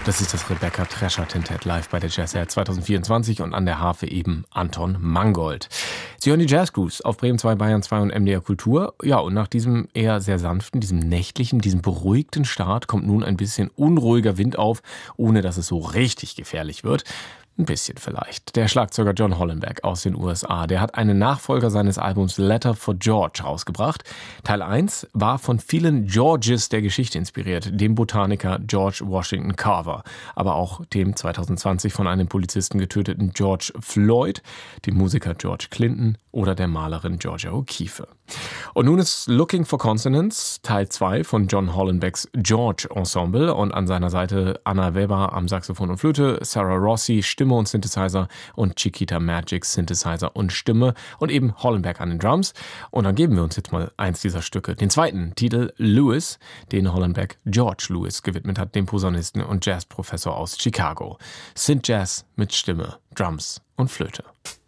Das ist das Rebecca Trescher Quintett live bei der Jazz Air 2024 und an der Harfe eben Anton Mangold. Sie hören die Jazz Grooves auf Bremen 2, Bayern 2 und MDR Kultur. Ja, und nach diesem eher sehr sanften, diesem nächtlichen, diesem beruhigten Start kommt nun ein bisschen unruhiger Wind auf, ohne dass es so richtig gefährlich wird. Ein bisschen vielleicht. Der Schlagzeuger John Hollenbeck aus den USA, der hat einen Nachfolger seines Albums Letter for George rausgebracht. Teil 1 war von vielen Georges der Geschichte inspiriert, dem Botaniker George Washington Carver, aber auch dem 2020 von einem Polizisten getöteten George Floyd, dem Musiker George Clinton oder der Malerin Georgia O'Keeffe. Und nun ist Looking for Consonants, Teil 2 von John Hollenbecks George Ensemble und an seiner Seite Anna Weber am Saxophon und Flöte, Sarah Rossi Stimme und Synthesizer und Chiquita Magic Synthesizer und Stimme und eben Hollenbeck an den Drums. Und dann geben wir uns jetzt mal eins dieser Stücke, den zweiten Titel Lewis, den Hollenbeck George Lewis gewidmet hat, dem Posaunisten und Jazzprofessor aus Chicago. Synth Jazz mit Stimme, Drums und Flöte.